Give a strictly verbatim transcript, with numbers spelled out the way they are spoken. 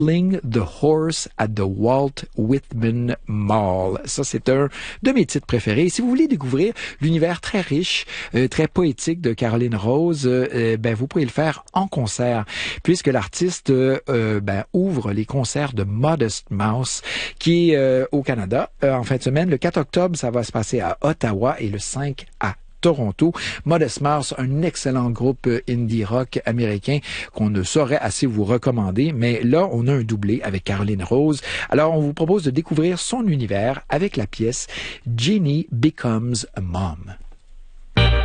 The Horse at the Walt Whitman Mall. Ça, c'est un de mes titres préférés. Si vous voulez découvrir l'univers très riche, euh, très poétique de Caroline Rose, euh, ben vous pouvez le faire en concert, puisque l'artiste euh, ben, ouvre les concerts de Modest Mouse, qui est euh, au Canada euh, en fin de semaine. Le quatre octobre, ça va se passer à Ottawa et le cinq à Toronto. Modest Mouse, un excellent groupe indie rock américain qu'on ne saurait assez vous recommander, mais là, on a un doublé avec Caroline Rose. Alors, on vous propose de découvrir son univers avec la pièce Jeannie Becomes a Mom.